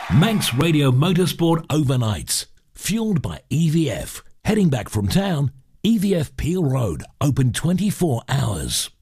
Manx Radio Motorsport Overnights. Fueled by EVF. Heading back from town, EVF Peel Road. Open 24 hours.